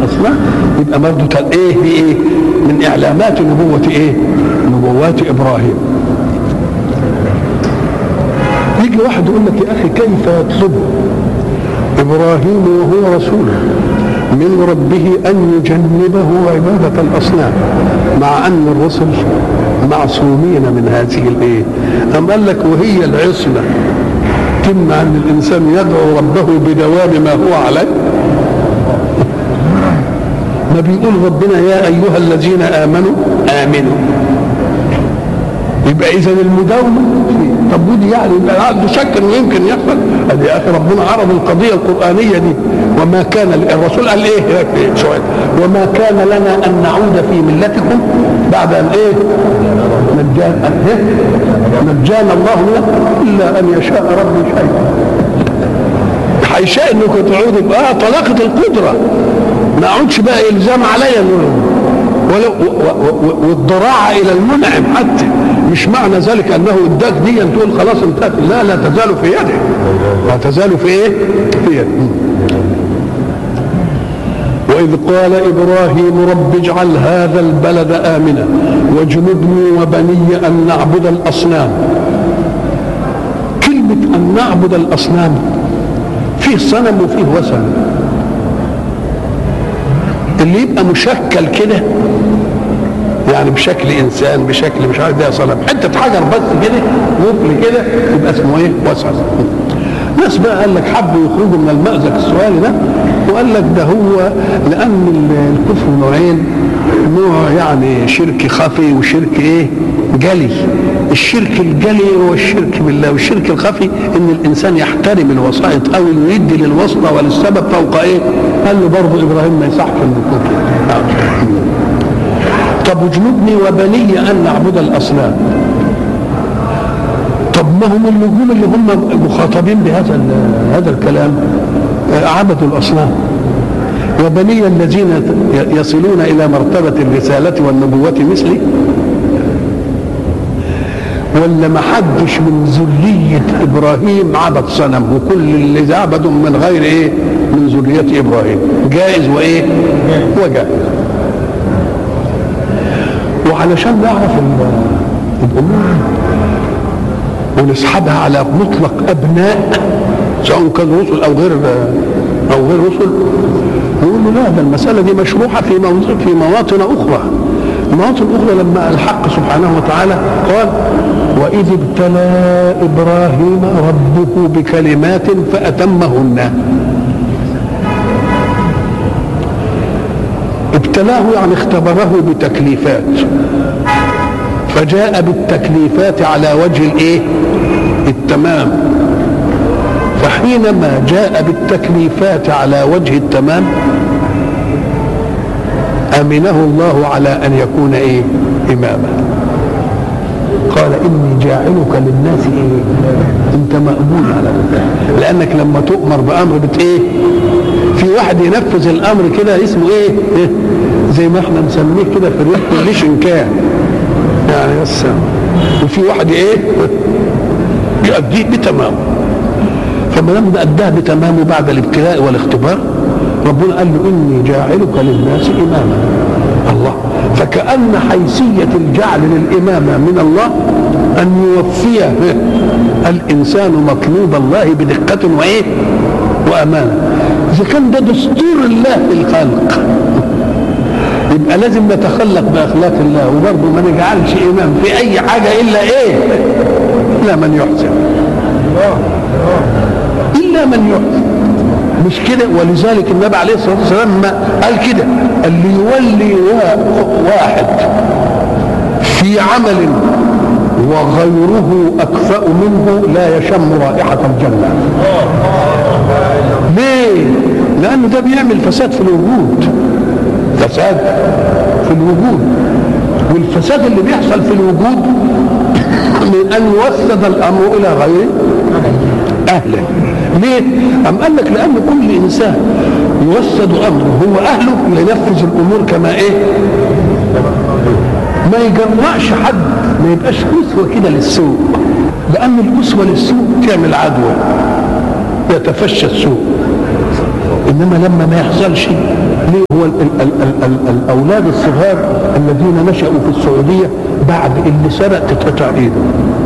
الاصنام يبقى برضه ايه من اعلامات نبوه نبوات ابراهيم. يجي واحد يقول لك يا اخي كيف يطلب ابراهيم وهو رسول من ربه ان يجنبه عباده الاصنام مع ان الرسل معصومين من هذه أم قال لك وهي العصمه تمنع ان الانسان يدعو ربه بدوام ما هو عليه؟ ما بيقول ربنا يا ايها الذين امنوا يبقى اذا المداومه طب ودي يعني يبقى عنده شك انه يمكن يحصل؟ قال يا اخي ربنا عرض القضيه القرانيه دي وما كان الرسول قال شويه وما كان لنا ان نعود في ملتكم بعد ان نجانا الله منه الا ان يشاء ربي شيئا. هيشاء انكم تعودوا بقى طلاقه القدره ما اقعدش بقى الزام عليا والضراعه الى المنعم حتى مش معنى ذلك انه اداك دي تقول خلاص انتهت لا تزال في يده لا تزال في في يده. وإذ قال إبراهيم رب اجعل هذا البلد آمنا واجنبني وبني أن نعبد الأصنام. كلمة أن نعبد الأصنام فيه صنم وفيه وثن. اللي يبقى مشكل كده يعني بشكل انسان بشكل مش عارف ده صنم حته حجر بس كده وفل كده يبقى اسمه وثن. ناس بقى قال لك حبوا يخرجوا من المأزق السؤالي ده وقال لك ده هو لان الكفر نوعين، نوع يعني شرك خفي وشرك جلي. الشرك الجلي هو الشرك بالله، والشرك الخفي ان الانسان يحترم الوسائط او يدي للوسطى وللسبب فوق قال له برضه ابراهيم ما يصحش من الكفر. طب واجنبني وبني ان نعبد الاصنام. طب ما هم النجوم اللي هم مخاطبين بهذا الكلام عبدوا الاصنام، وبني الذين يصلون الى مرتبه الرساله والنبوه مثلي، ولا ما حدش من ذريه ابراهيم عبد صنم وكل اللي عبدوا من غير من ذريه ابراهيم جائز وجائز. وعلشان نعرف الامور ونسحبها على مطلق ابناء سواء كان رسل او غير رسل نقول له لا ده المساله دي مشروحه في مواطن اخرى. مواطن اخرى لما الحق سبحانه وتعالى قال واذ ابتلى ابراهيم ربه بكلمات فاتمهن. ابتلاه يعني اختبره بتكليفات فجاء بالتكليفات على وجه التمام. فحينما جاء بالتكليفات على وجه التمام أمنه الله على أن يكون إماما. قال إني جاعلك للناس أنت مأمون على ذلك، لأنك لما تؤمر بأمر في واحد ينفذ الأمر كده اسمه زي ما احنا نسميه كده في الريح كوليشن كان يعني بس، وفي واحد يؤديه بتمامه. فما دام أداه بتمامه بعد الابتلاء والاختبار ربنا قال له إني جاعلك للناس إماما. الله، فكأن حيثية الجعل للإمامة من الله أن يوفيه الإنسان مطلوب الله بدقة وأمانة. إذا كان ده دستور الله في الخلق يبقى لازم نتخلق بأخلاق الله، وبرضه ما نجعلش إمام في أي حاجة إلا إلا من يحسن، إلا من يحسن، مش كده؟ ولذلك النبي عليه الصلاة والسلام قال كده اللي يولي واحد في عمل وغيره أكفأ منه لا يشم رائحة الجنة. ليه؟ لأنه ده بيعمل فساد في الوجود، فساد في الوجود، والفساد اللي بيحصل في الوجود من أن يوسد الأمر إلى غير أهله. ليه؟ أم قال لك لأن كل إنسان يوسد أمره هو أهله ينفذ الأمور كما ما يجرأش حد، ما يبقاش أسوة كده للسوء، لأن الأسوة للسوء تعمل عدوى يتفشى السوء. انما لما ما يحصلش ليه؟ هو الاولاد الصغار الذين نشأوا في السعوديه بعد اللي سرق تتقطع ايده،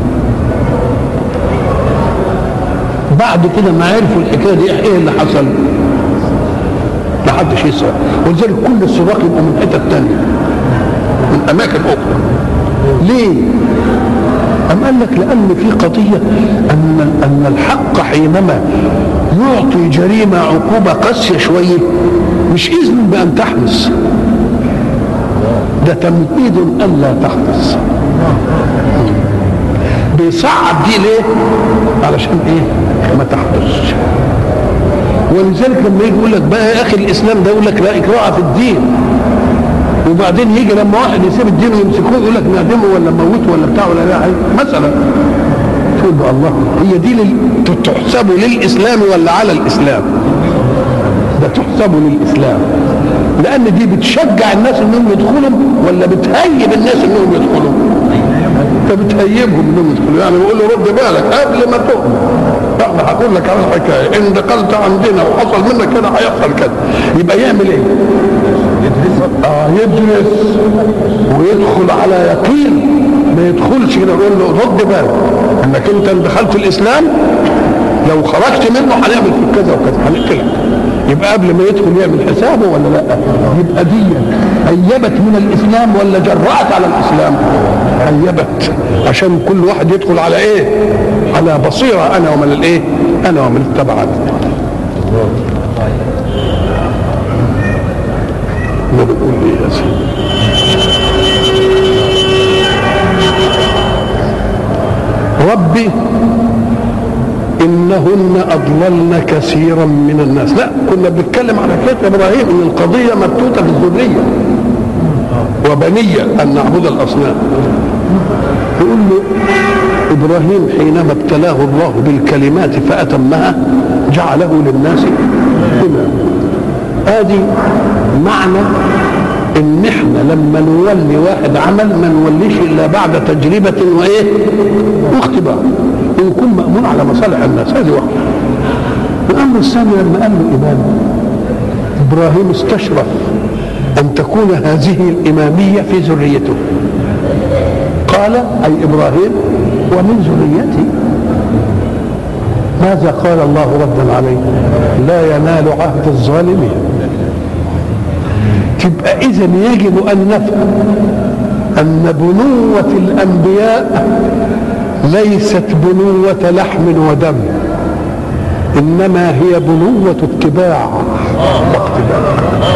بعد كده ما عرفوا الحكايه دي ايه اللي حصل؟ ما حدش يسرق، ولذلك كل السراق يبقوا من حتت ثانيه من اماكن اخرى. ليه؟ أم قال لك لأن في قضية أن الحق حينما يعطي جريمة عقوبة قاسية شوية مش إذن بأن تحدث، ده تمهيد أن لا تحدث. بيصعب دي ليه؟ علشان إيه؟ ما تحدثش. ولذلك لما يجي يقول لك بقى يا أخي الإسلام ده يقول لك لا إكراه في الدين، وبعدين يجي لما واحد يسيب الدين ويمسكوه يقول لك نعدمه ولا موته ولا بتاع ولا لا مثلا، تقول له الله هي دي تحسب للاسلام ولا على الاسلام؟ ده تحسب للاسلام، لان دي بتشجع الناس انهم يدخلوا ولا بتهيب الناس انهم يدخلوا؟ فبتهيبهم انهم يدخلوا، يعني بيقول له رد بالك قبل ما تؤمن، احنا هقول لك على الحكايه ان دخلت عندنا وحصل منك كده هيحصل كده، يبقى يعمل ايه؟ يدرس ويدخل على يقين، ما يدخلش كده يقول له رد بالك انك انت دخلت الاسلام لو خرجت منه هنعمل فيك كذا وكذا هنقتلك. يبقى قبل ما يدخل يعمل حسابه ولا لا؟ يبقى دي هيبت من الاسلام ولا جرأت على الاسلام؟ هيبت، عشان كل واحد يدخل على ايه؟ على بصيره انا ومن الايه؟ انا ومن اتبعني. نقول لي يا سيدي ربي إنهن أضللن كثيرا من الناس. لا كنا بنتكلم على حكاية إبراهيم إن القضية مبتوتة في الذرية وبنية أن نعبد الأصنام. يقول له إبراهيم حينما ابتلاه الله بالكلمات فأتمها جعله للناس إماما. هذه معنى ان احنا لما نولي واحد عمل ما نوليش الا بعد تجربه وايه واختبار ويكون مامون على مصالح الناس. هذه واحده. الامر الثاني لما قال له امام ابراهيم استشرف ان تكون هذه الاماميه في ذريته، قال اي ابراهيم ومن ذريتي. ماذا قال الله ردا عليه؟ لا ينال عهد الظالمين. تبقى اذا يجب ان نفهم ان بنوة الانبياء ليست بنوة لحم ودم، انما هي بنوة اتباع واقتداء.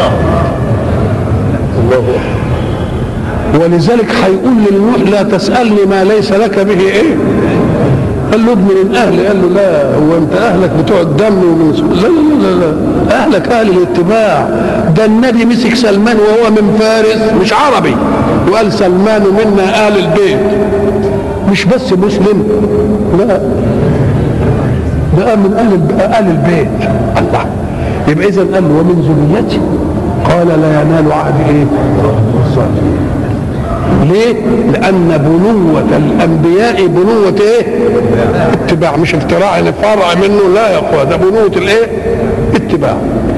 ولذلك هيقول للنوح لا تسألني ما ليس لك به ايه. قال له ابن من اهلي، قال له لا هو انت اهلك بتوع الدم لا لا لا اهلك اهل الاتباع. ده النبي مسك سلمان وهو من فارس مش عربي وقال سلمان منا اهل البيت، مش بس مسلم، لا ده من اهل البيت. الله. يبقى اذا قال له ومن ذريتي، قال لا ينال عهد ايه الظالمين. ليه؟ لأن بنوة الأنبياء بنوة إيه؟ اتباع، مش اختراع يعني فرع منه، لا يا أخوة ده بنوة الإيه؟ اتباع.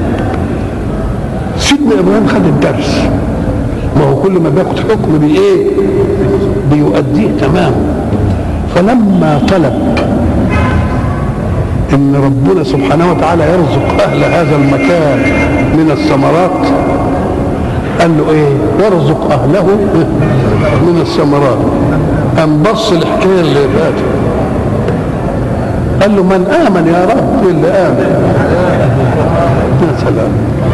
سيدنا إبراهيم خد الدرس، ما هو كل ما بياخد حكم بإيه؟ بيؤديه تمام. فلما طلب إن ربنا سبحانه وتعالى يرزق أهل هذا المكان من الثمرات، قال له ايه؟ وارزق اهله من الثمرات. قام بص الحكايه اللي فاتت قال له من امن يا رب؟ اللي امن. يا سلام.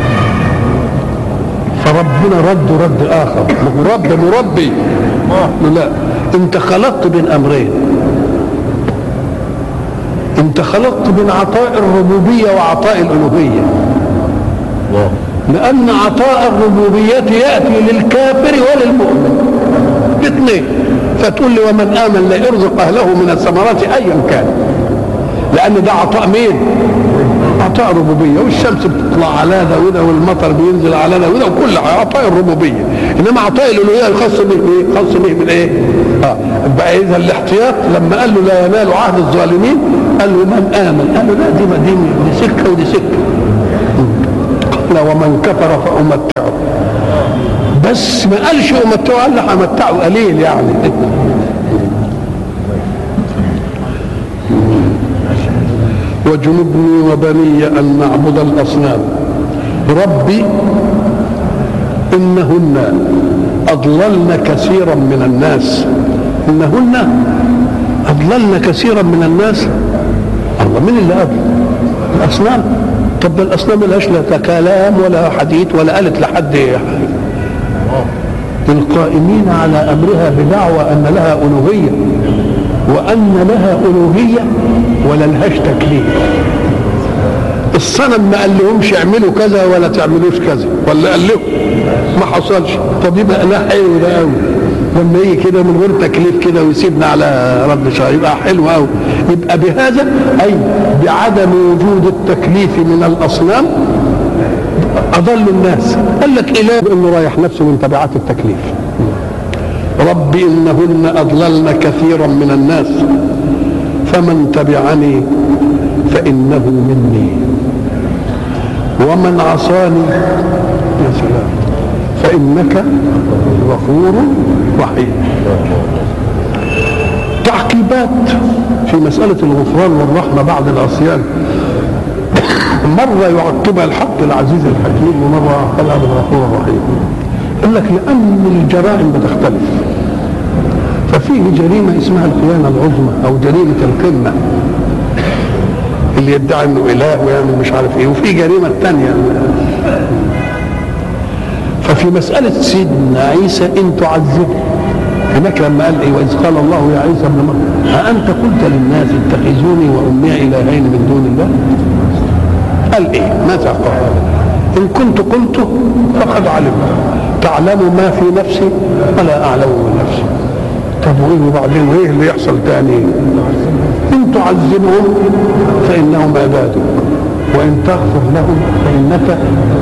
فربنا رد اخر، رب مربي. لا انت خلطت بين امرين، انت خلطت بين عطاء الربوبيه وعطاء الالوهيه. لأن عطاء الربوبية يأتي للكافر وللمؤمن الاثنين. فتقول لي ومن آمن لا يرزق أهله من الثمرات أيا كان، لأن ده عطاء مين؟ عطاء ربوبية. والشمس بتطلع على ده وده والمطر بينزل على ده وده وكل عطاء الربوبية. إنما عطاء الألوهية الخاص به إيه؟ خاص به من إيه؟ بقى إذا الاحتياط لما قال له لا ينال عهد الظالمين قال له من آمن، قال له لا دي سكة ودي سكة. لا ومن كفر فأمتعه، بس ما قالش أمتعه، قال له همتعه قليل يعني. وجنبني وبني أن نعبد الأصنام. ربي إنهن أضللن كثيرا من الناس. إنهن أضللن كثيرا من الناس. الله، من اللي أضل؟ الأصنام. طب الأصنام ملهاش لا كلام ولا حديث ولا قالت لحد القائمين على أمرها بدعوى أن لها ألوهية، وأن لها ألوهية ولا لهاش تكليف. الصنم ما قال لهمش اعملوا كذا ولا تعملوش كذا، ولا قال لهم؟ ما حصلش. طب يبقى لا حلو ده قوي لما يجي كده من غير تكليف كده ويسيبنا على رد شهر، يبقى حلو قوي. يبقى بهذا اي بعدم وجود التكليف من الاصنام اضل الناس. قال لك اله انه رايح نفسه من تبعات التكليف. رب انهن اضللن كثيرا من الناس فمن تبعني فانه مني ومن عصاني يا سلام فانك غفور رحيم. تعقيبات في مسألة الغفران والرحمة بعد العصيان، مرة يعقبها الحق العزيز الحكيم ومرة يعقبها بالغفور الرحيم. يقول لك لأن الجرائم بتختلف، ففيه جريمة اسمها الخيانة العظمى أو جريمة القمة اللي يدعي انه اله ويعمل مش عارف ايه، وفي جريمة تانية. ففي مسألة سيدنا عيسى ان تعذبه، هناك لما قال ايه واذ قال الله يا عيسى ابن مريم أأنت قلت للناس اتخذوني وأمي إلهين من دون الله؟ قال ايه؟ ماذا قال؟ إن كنت قلته فقد علمت تعلم ما في نفسي ولا أعلم من نفسي. طب وايه وبعدين وايه اللي يحصل تاني؟ إن تعذبهم فإنهم عبادك وإن تغفر لهم فإنك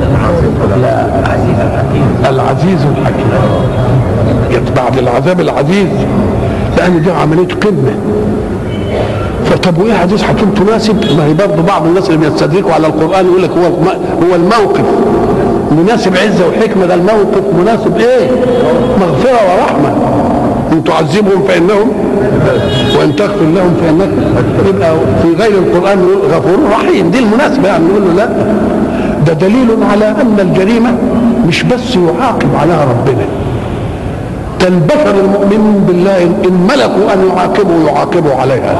العزيز الحكيم. بعد العذاب العزيز، لأن دي عملية قمة. فطب وايه عزيز حكيم تناسب؟ ما هي برضه بعض الناس اللي بيستدركوا على القرآن يقول لك هو الموقف مناسب عزة وحكمة، ده الموقف مناسب ايه؟ مغفرة ورحمة. ان تعذبهم فانهم وان تغفر لهم فانك، يبقى في غير القران غفور رحيم، دي المناسبه يعني نقول له لا. ده دليل على ان الجريمه مش بس يعاقب عليها ربنا، ده البشر المؤمنين بالله ان ملكوا ان يعاقبوا عليها.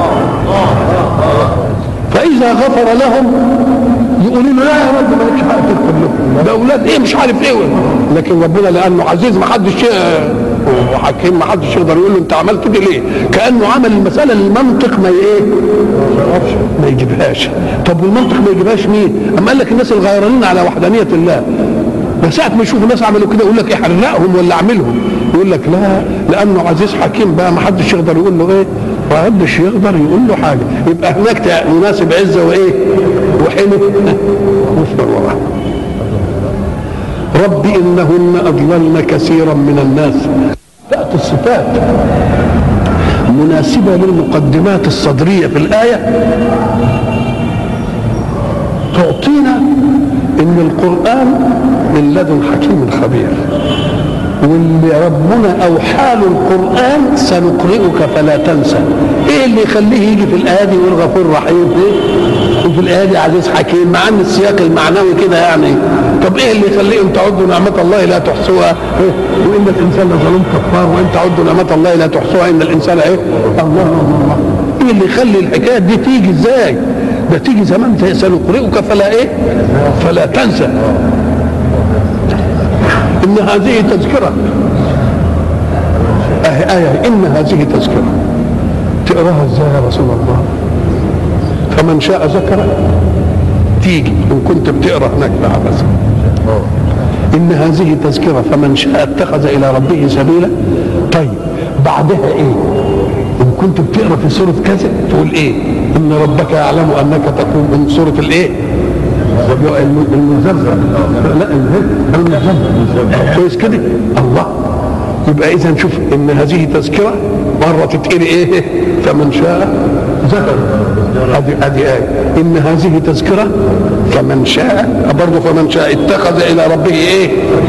فاذا غفر لهم يقولوا له لا يا رب مالكش حق تغفر لهم، ده اولاد ايه مش عارف ايه. لكن ربنا لانه عزيز ما حدش وحكيم ما حدش يقدر يقول له انت عملت دي ليه، كانه عمل المساله المنطق ما ايه ما يجيبهاش. طب والمنطق ما يجيبهاش مين؟ اما قال لك الناس الغيرانين على وحدانيه الله، بس ساعه ما يشوفوا الناس عملوا كده يقول لك احرقهم ولا اعملهم، يقول لك لا لانه عزيز حكيم بقى ما حدش يقدر يقول له ايه، ما حدش يقدر يقول له حاجه. يبقى هناك مناسب عزه وايه وحلم وصبر ورحمه. رب إنهن أضللن كثيرا من الناس. تأتي الصفات مناسبة للمقدمات الصدرية في الآية تعطينا إن القرآن من لدن حكيم خبير، واللي ربنا أوحى له القرآن سنقرئك فلا تنسى. إيه اللي يخليه يجي في الآية دي يقول غفور رحيم وفي الآية دي عزيز حكيم، مع أن السياق المعنوي كده يعني؟ طب إيه اللي يخليه أن تعدوا نعمة الله لا تحصوها وإن الإنسان لظلوم كفار، وإن تعدوا نعمة الله لا تحصوها إن الإنسان إيه؟ الله الله. إيه اللي يخلي الحكاية دي تيجي إزاي؟ ده تيجي زمان سنقرئك فلا إيه؟ فلا تنسى. إن هذه تذكرة، آية إن هذه تذكرة، تقراها إزاي يا رسول الله؟ فمن شاء ذكر تيجي إن كنت بتقرا هناك بقى بس. إن هذه تذكرة فمن شاء اتخذ إلى ربه سبيلا. طيب بعدها إيه؟ إن كنت بتقرا في سورة كذا تقول إيه؟ إن ربك يعلم أنك تقوم من سورة الإيه؟ المزمزم. لا المزمزم كويس كده. الله. يبقى إذا نشوف إن هذه تذكرة مرة تتقري إيه؟ فمن شاء ذكر. هذه آية. إن هذه تذكرة فمن شاء برضه فمن شاء اتخذ الى ربه ايه